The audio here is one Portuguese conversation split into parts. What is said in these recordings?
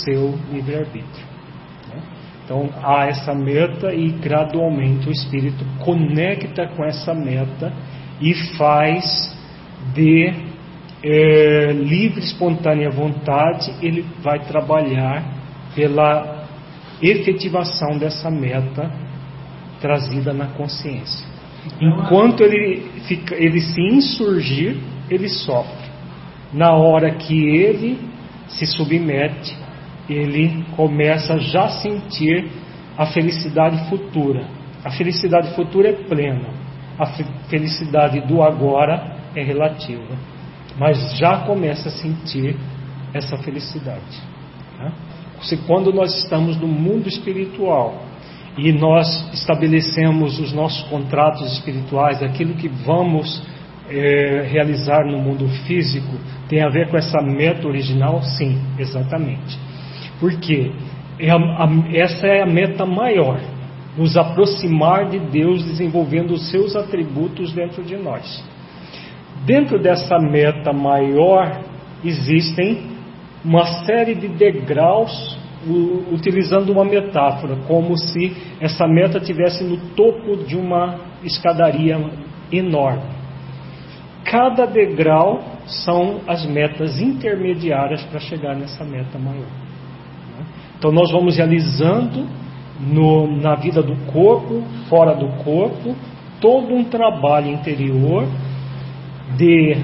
seu livre-arbítrio. Então há essa meta e gradualmente o espírito conecta com essa meta e faz de livre, espontânea vontade, ele vai trabalhar pela efetivação dessa meta trazida na consciência. Enquanto ele se insurgir, ele sofre. Na hora que ele se submete, ele começa já a sentir a felicidade futura. A felicidade futura é plena. A felicidade do agora é relativa. Mas já começa a sentir essa felicidade. Quando nós estamos no mundo espiritual e nós estabelecemos os nossos contratos espirituais, aquilo que vamos realizar no mundo físico, tem a ver com essa meta original? Sim, exatamente. Porque essa é a meta maior, nos aproximar de Deus, desenvolvendo os seus atributos dentro de nós. Dentro dessa meta maior existem uma série de degraus, utilizando uma metáfora, como se essa meta estivesse no topo de uma escadaria enorme. Cada degrau são as metas intermediárias para chegar nessa meta maior. Então nós vamos realizando na vida do corpo, fora do corpo, todo um trabalho interior de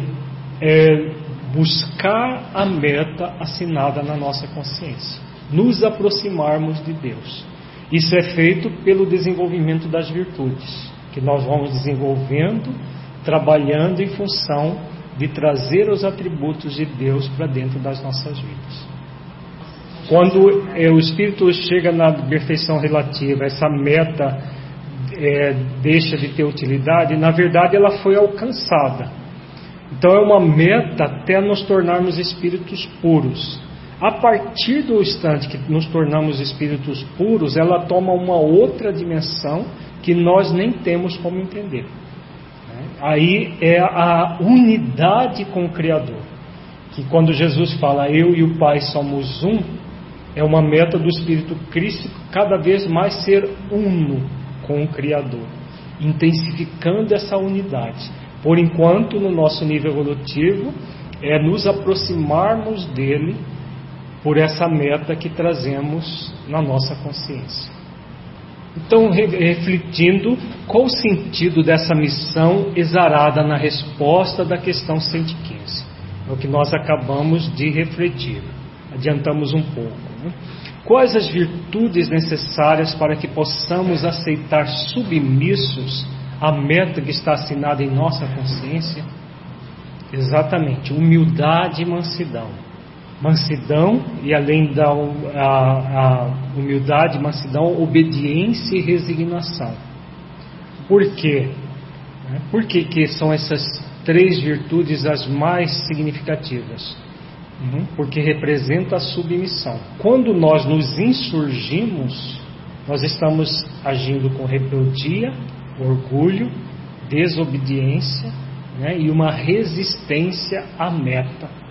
buscar a meta assinada na nossa consciência, nos aproximarmos de Deus. Isso é feito pelo desenvolvimento das virtudes, que nós vamos desenvolvendo, trabalhando em função de trazer os atributos de Deus para dentro das nossas vidas. Quando o espírito chega na perfeição relativa, essa meta deixa de ter utilidade, na verdade ela foi alcançada. Então é uma meta até nos tornarmos espíritos puros. A partir do instante que nos tornamos espíritos puros, ela toma uma outra dimensão que nós nem temos como entender. Aí é a unidade com o Criador, que quando Jesus fala eu e o Pai somos um, é uma meta do espírito crístico cada vez mais ser uno com o Criador, intensificando essa unidade. Por enquanto, no nosso nível evolutivo, é nos aproximarmos dele por essa meta que trazemos na nossa consciência. Então, refletindo, qual o sentido dessa missão exarada na resposta da questão 115? É o que nós acabamos de refletir. Adiantamos um pouco. Quais as virtudes necessárias para que possamos aceitar submissos a meta que está assinada em nossa consciência? Exatamente, humildade e mansidão. Mansidão, e além da humildade e mansidão, obediência e resignação. Por quê? Por que são essas três virtudes as mais significativas? Porque representa a submissão. Quando nós nos insurgimos, nós estamos agindo com rebeldia, orgulho, desobediência, e uma resistência à meta.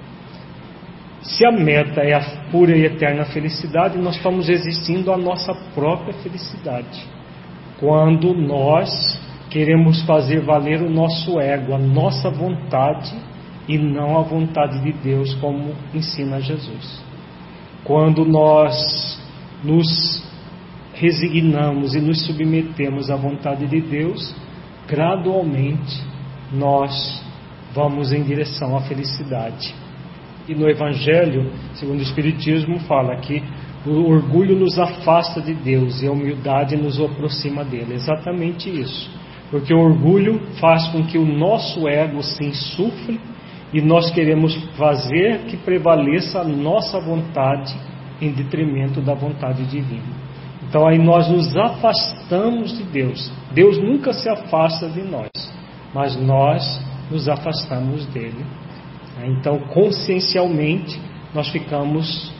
Se a meta é a pura e eterna felicidade, nós estamos resistindo à nossa própria felicidade. Quando nós queremos fazer valer o nosso ego, a nossa vontade, e não a vontade de Deus, como ensina Jesus. Quando nós nos resignamos e nos submetemos à vontade de Deus, gradualmente nós vamos em direção à felicidade. E no Evangelho, segundo o Espiritismo, fala que o orgulho nos afasta de Deus e a humildade nos aproxima dele. Exatamente isso. Porque o orgulho faz com que o nosso ego se insufle e nós queremos fazer que prevaleça a nossa vontade em detrimento da vontade divina. Então aí nós nos afastamos de Deus. Deus nunca se afasta de nós, mas nós nos afastamos dele. Então consciencialmente nós ficamos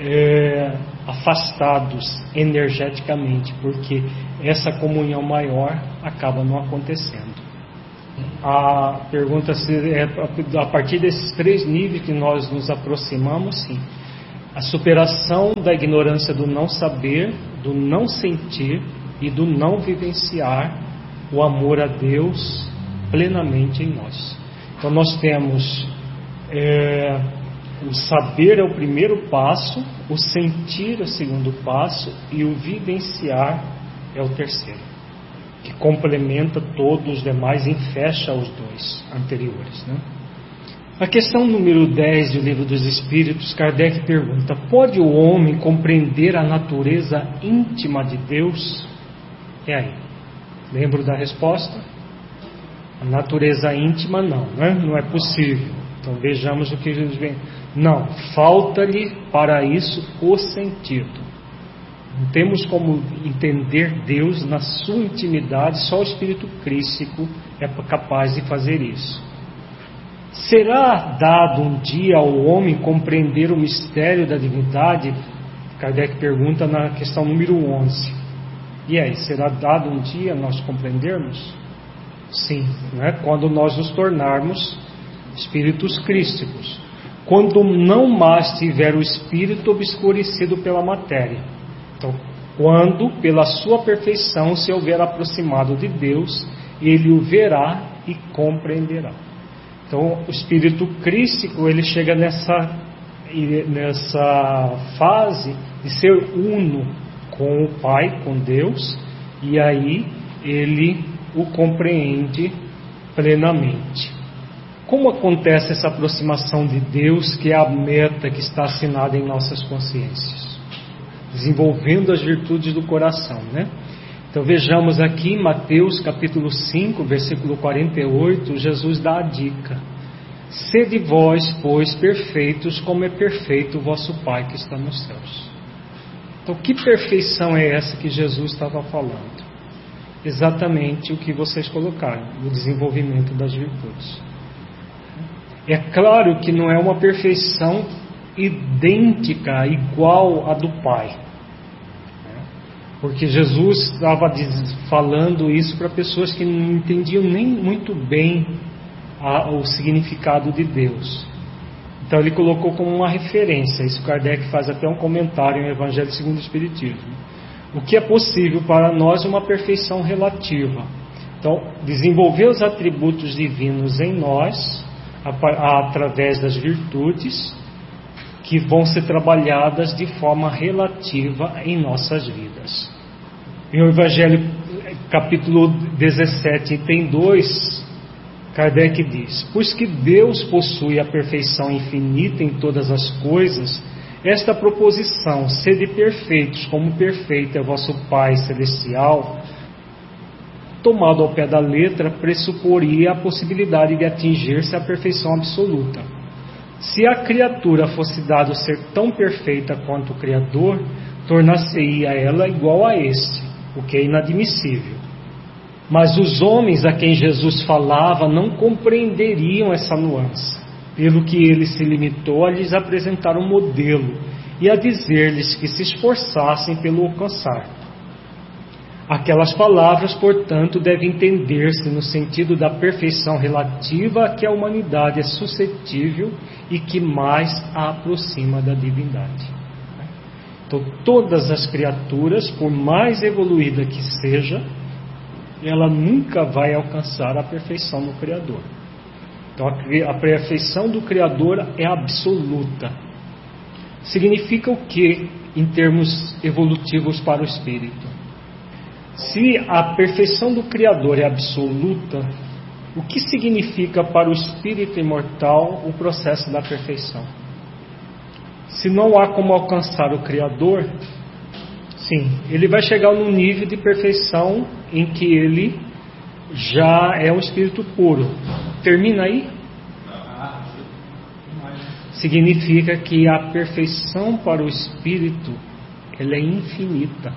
afastados energeticamente, porque essa comunhão maior acaba não acontecendo. A pergunta é a partir desses três níveis que nós nos aproximamos, sim. A superação da ignorância do não saber, do não sentir e do não vivenciar o amor a Deus plenamente em nós. Então nós temos o saber é o primeiro passo, o sentir é o segundo passo e o vivenciar é o terceiro, que complementa todos os demais e fecha os dois anteriores, né? A questão número 10 do Livro dos Espíritos, Kardec pergunta: pode o homem compreender a natureza íntima de Deus? E aí? Lembro da resposta? A natureza íntima não, né? Não é possível. Então vejamos o que Jesus vem. Não, falta-lhe para isso o sentido. Não temos como entender Deus na sua intimidade, só o Espírito Crístico é capaz de fazer isso. Será dado um dia ao homem compreender o mistério da divindade? Kardec pergunta na questão número 11. E aí, será dado um dia nós compreendermos? Sim, né? Quando nós nos tornarmos espíritos crísticos. Quando não mais tiver o espírito obscurecido pela matéria. Então, quando pela sua perfeição se houver aproximado de Deus, ele o verá e compreenderá. Então, o espírito crístico, ele chega nessa fase de ser uno com o Pai, com Deus, e aí ele o compreende plenamente. Como acontece essa aproximação de Deus, que é a meta que está assinada em nossas consciências? Desenvolvendo as virtudes do coração, né? Então vejamos aqui em Mateus capítulo 5, versículo 48, Jesus dá a dica: sede vós, pois, perfeitos, como é perfeito o vosso Pai que está nos céus. Então que perfeição é essa que Jesus estava falando? Exatamente o que vocês colocaram, o desenvolvimento das virtudes. É claro que não é uma perfeição idêntica, igual à do Pai. Porque Jesus estava falando isso para pessoas que não entendiam nem muito bem o significado de Deus. Então ele colocou como uma referência. Isso Kardec faz até um comentário no Evangelho segundo o Espiritismo. O que é possível para nós é uma perfeição relativa. Então, desenvolver os atributos divinos em nós, através das virtudes, que vão ser trabalhadas de forma relativa em nossas vidas. Em o Evangelho, capítulo 17, item 2, Kardec diz: pois que Deus possui a perfeição infinita em todas as coisas, esta proposição, sede perfeitos como perfeito é vosso Pai Celestial, tomado ao pé da letra, pressuporia a possibilidade de atingir-se a perfeição absoluta. Se a criatura fosse dado ser tão perfeita quanto o Criador, tornar-se-ia ela igual a este, o que é inadmissível. Mas os homens a quem Jesus falava não compreenderiam essa nuance, pelo que ele se limitou a lhes apresentar um modelo e a dizer-lhes que se esforçassem pelo alcançar. Aquelas palavras, portanto, devem entender-se no sentido da perfeição relativa a que a humanidade é suscetível e que mais a aproxima da divindade. Então, todas as criaturas, por mais evoluída que seja, ela nunca vai alcançar a perfeição no Criador. Então, a perfeição do Criador é absoluta. Significa o que em termos evolutivos para o espírito? Se a perfeição do Criador é absoluta, o que significa para o espírito imortal o processo da perfeição? Se não há como alcançar o Criador, sim, ele vai chegar num nível de perfeição em que ele já é um espírito puro. Termina aí? Significa que a perfeição para o espírito, ela é infinita.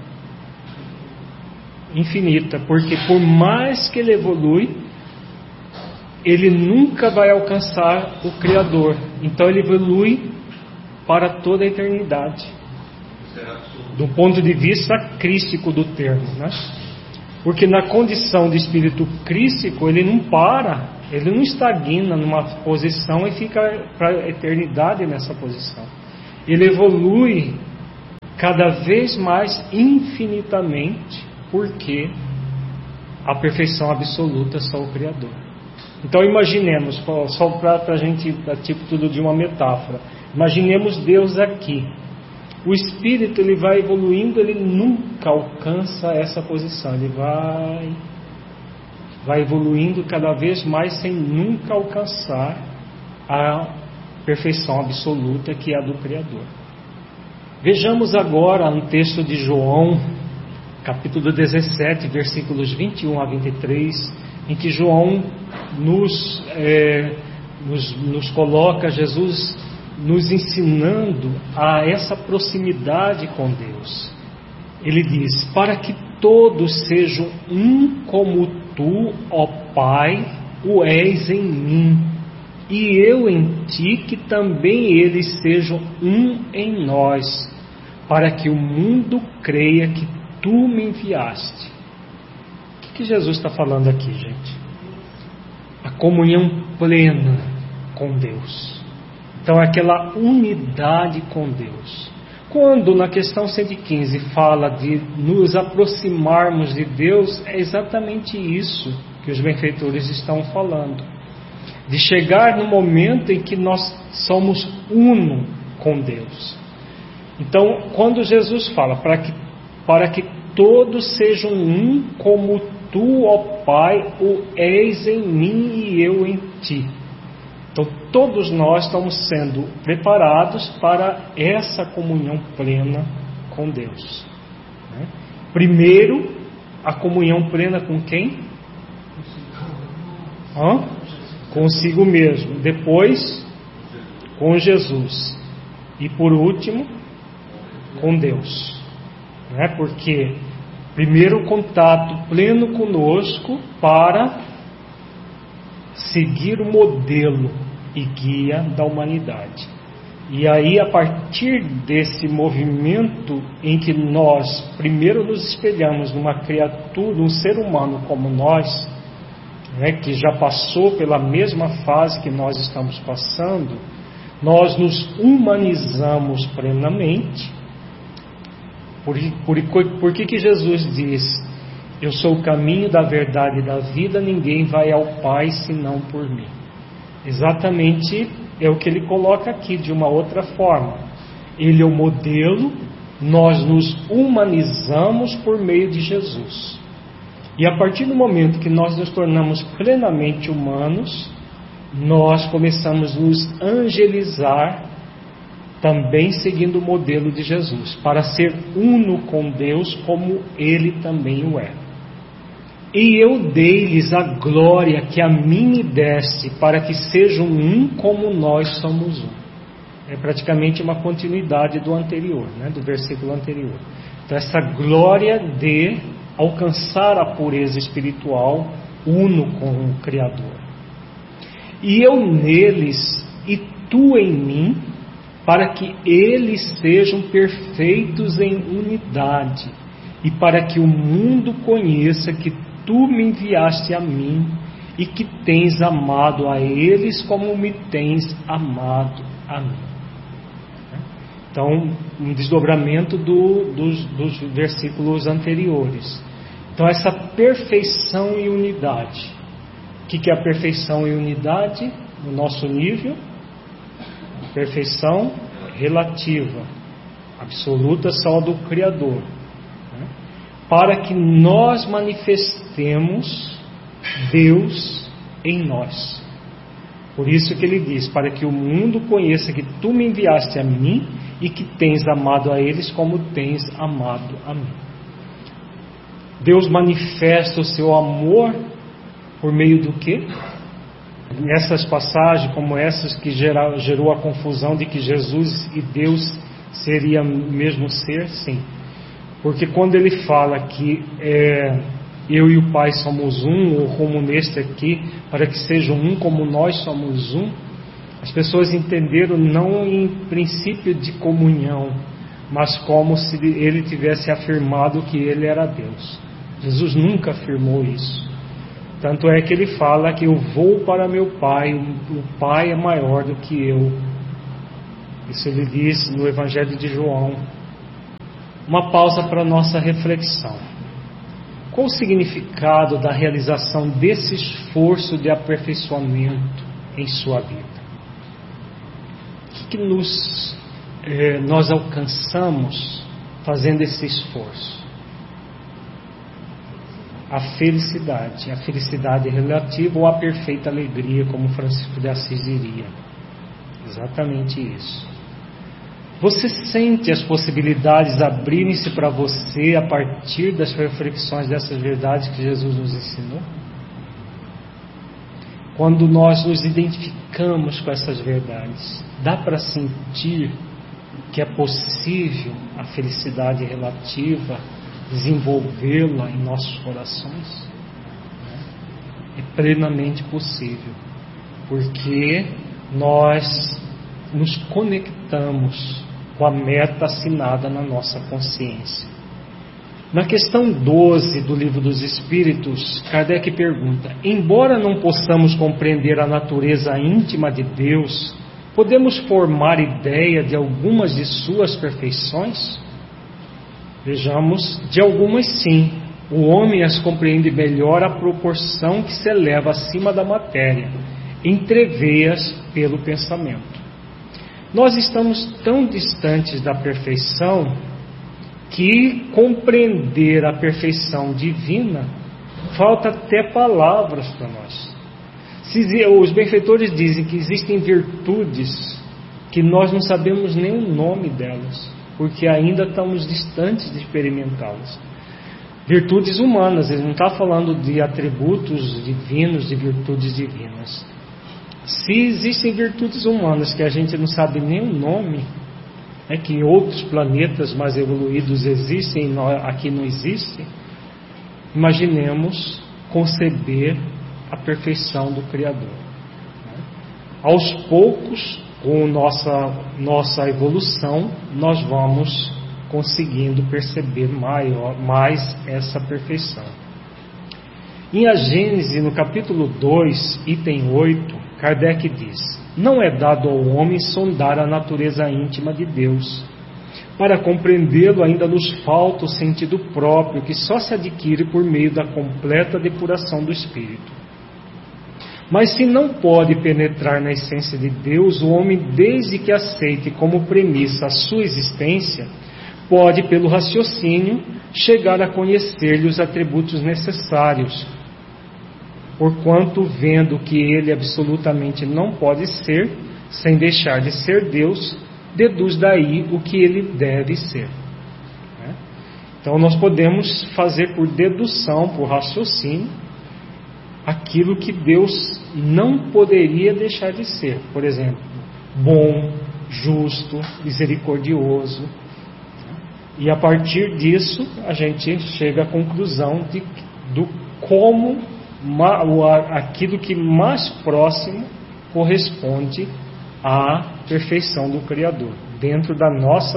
Infinita, porque por mais que ele evolui, ele nunca vai alcançar o Criador. Então ele evolui para toda a eternidade, do ponto de vista crístico do termo, né? Porque na condição de espírito crístico ele não para, ele não estagna numa posição e fica para a eternidade nessa posição. ele evolui cada vez mais infinitamente, porque a perfeição absoluta é só o Criador. Então imaginemos, só para a gente, a título de uma metáfora, imaginemos Deus aqui. O Espírito, ele vai evoluindo, ele nunca alcança essa posição, ele vai evoluindo cada vez mais sem nunca alcançar a perfeição absoluta que é a do Criador. Vejamos agora um texto de João, capítulo 17, versículos 21 a 23, em que João nos coloca Jesus nos ensinando a essa proximidade com Deus. Ele diz: para que todos sejam um como tu, ó Pai, o és em mim, e eu em ti, que também eles sejam um em nós, para que o mundo creia que tu me enviaste. O que Jesus está falando aqui, gente? A comunhão plena com Deus. Então, aquela unidade com Deus. Quando na questão 115 fala de nos aproximarmos de Deus, é exatamente isso que os benfeitores estão falando. De chegar no momento em que nós somos uno com Deus. Então, quando Jesus fala para que todos sejam um como tu, ó Pai, o és em mim e eu em ti. Então, todos nós estamos sendo preparados para essa comunhão plena com Deus. Né? Primeiro, a comunhão plena com quem? Consigo mesmo. Depois, com Jesus. E por último, com Deus. Né? Porque primeiro o contato pleno conosco para seguir o modelo e guia da humanidade. E aí, a partir desse movimento em que nós primeiro nos espelhamos numa criatura, num ser humano como nós, né, que já passou pela mesma fase que nós estamos passando, nós nos humanizamos plenamente. Por que Jesus diz: eu sou o caminho da verdade e da vida, ninguém vai ao Pai senão por mim? Exatamente é o que ele coloca aqui de uma outra forma. Ele é o modelo, nós nos humanizamos por meio de Jesus. E a partir do momento que nós nos tornamos plenamente humanos, nós começamos a nos angelizar, também seguindo o modelo de Jesus, para ser uno com Deus como Ele também o é. E eu dei-lhes a glória que a mim me deste, para que sejam um como nós somos um. É praticamente uma continuidade do anterior, né, do versículo anterior. Então, essa glória de alcançar a pureza espiritual, uno com o Criador. E eu neles, e tu em mim, para que eles sejam perfeitos em unidade, e para que o mundo conheça que tu me enviaste a mim, e que tens amado a eles como me tens amado a mim. Então, um desdobramento dos versículos anteriores. Então, essa perfeição e unidade. O que é a perfeição e unidade no nosso nível? Perfeição relativa, absoluta só do Criador, né? Para que nós manifestemos Deus em nós. Por isso que ele diz: para que o mundo conheça que tu me enviaste a mim e que tens amado a eles como tens amado a mim. Deus manifesta o seu amor por meio do quê? Nessas passagens como essas que gerou a confusão de que Jesus e Deus seria o mesmo ser, sim. Porque quando ele fala que eu e o Pai somos um, ou como neste aqui, para que sejam um como nós somos um, as pessoas entenderam não em princípio de comunhão, mas como se ele tivesse afirmado que ele era Deus. Jesus nunca afirmou isso. Tanto é que ele fala que eu vou para meu Pai, o Pai é maior do que eu. Isso ele diz no Evangelho de João. Uma pausa para a nossa reflexão. Qual o significado da realização desse esforço de aperfeiçoamento em sua vida? O que nós alcançamos fazendo esse esforço? A felicidade relativa ou a perfeita alegria, como Francisco de Assis diria. Exatamente isso. Você sente as possibilidades abrirem-se para você a partir das reflexões dessas verdades que Jesus nos ensinou? Quando nós nos identificamos com essas verdades, dá para sentir que é possível a felicidade relativa desenvolvê-la em nossos corações? É plenamente possível, porque nós nos conectamos com a meta assinada na nossa consciência. Na questão 12 do Livro dos Espíritos, Kardec pergunta: embora não possamos compreender a natureza íntima de Deus, podemos formar ideia de algumas de suas perfeições? Vejamos, de algumas sim. O homem as compreende melhor à proporção que se eleva acima da matéria, entrevê-as pelo pensamento. Nós estamos tão distantes da perfeição que compreender a perfeição divina falta até palavras para nós. Os benfeitores dizem que existem virtudes que nós não sabemos nem o nome delas, porque ainda estamos distantes de experimentá-las. Virtudes humanas, ele não está falando de atributos divinos, de virtudes divinas. Se existem virtudes humanas que a gente não sabe nem o nome, que em outros planetas mais evoluídos existem, aqui não existe, imaginemos conceber a perfeição do Criador. Aos poucos, com nossa evolução, nós vamos conseguindo perceber mais essa perfeição. Em A Gênese, no capítulo 2, item 8, Kardec diz: não é dado ao homem sondar a natureza íntima de Deus. Para compreendê-lo ainda nos falta o sentido próprio, que só se adquire por meio da completa depuração do espírito. Mas se não pode penetrar na essência de Deus, o homem, desde que aceite como premissa a sua existência, pode, pelo raciocínio, chegar a conhecer-lhe os atributos necessários, porquanto, vendo que ele absolutamente não pode ser, sem deixar de ser Deus, deduz daí o que ele deve ser. Então nós podemos fazer por dedução, por raciocínio, aquilo que Deus não poderia deixar de ser. Por exemplo, bom, justo, misericordioso. E a partir disso a gente chega à conclusão do como aquilo que mais próximo corresponde à perfeição do Criador, dentro da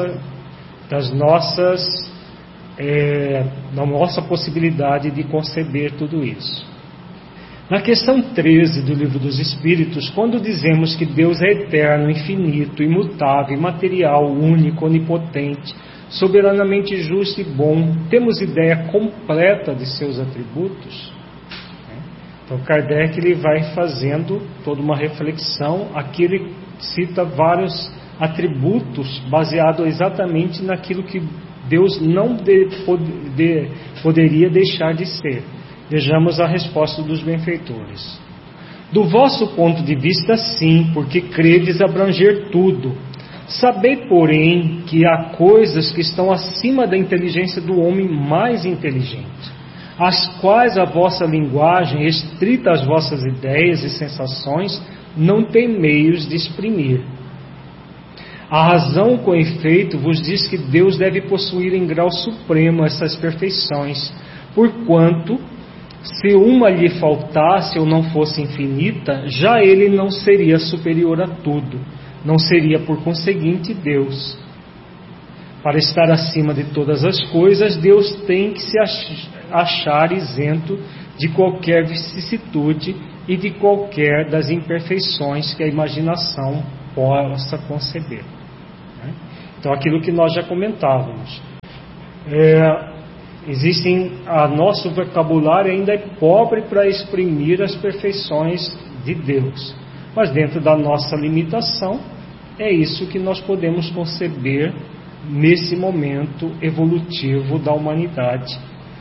nossa possibilidade de conceber tudo isso. Na questão 13 do Livro dos Espíritos, quando dizemos que Deus é eterno, infinito, imutável, imaterial, único, onipotente, soberanamente justo e bom, temos ideia completa de seus atributos? Então Kardec ele vai fazendo toda uma reflexão. Aqui ele cita vários atributos baseado exatamente naquilo que Deus não poderia deixar de ser. Vejamos a resposta dos benfeitores. Do vosso ponto de vista, sim, porque credes abranger tudo. Sabei, porém, que há coisas que estão acima da inteligência do homem mais inteligente, as quais a vossa linguagem, restrita às vossas ideias e sensações, não tem meios de exprimir. A razão, com efeito, vos diz que Deus deve possuir em grau supremo essas perfeições, porquanto, se uma lhe faltasse ou não fosse infinita, já ele não seria superior a tudo, não seria por conseguinte Deus. Para estar acima de todas as coisas, Deus tem que se achar isento de qualquer vicissitude e de qualquer das imperfeições que a imaginação possa conceber. Então, aquilo que nós já comentávamos. Nosso vocabulário ainda é pobre para exprimir as perfeições de Deus. Mas dentro da nossa limitação, é isso que nós podemos conceber nesse momento evolutivo da humanidade,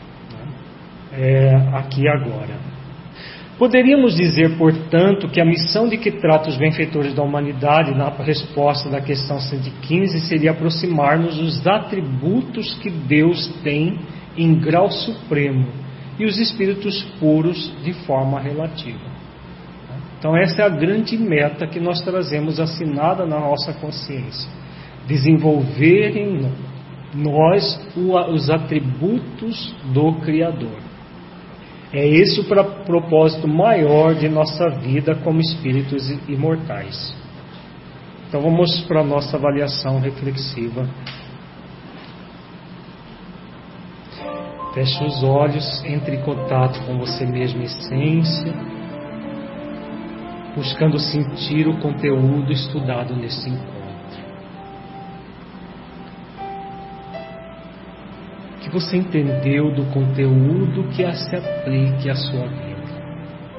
aqui e agora. Poderíamos dizer, portanto, que a missão de que trata os benfeitores da humanidade na resposta da questão 115 seria aproximar-nos dos atributos que Deus tem em grau supremo e os espíritos puros de forma relativa. Então essa é a grande meta que nós trazemos assinada na nossa consciência: desenvolver em nós os atributos do Criador. É esse o propósito maior de nossa vida como espíritos imortais. Então vamos para a nossa avaliação reflexiva. Feche os olhos, entre em contato com você mesmo, essência, buscando sentir o conteúdo estudado nesse encontro. O que você entendeu do conteúdo que se aplique à sua vida?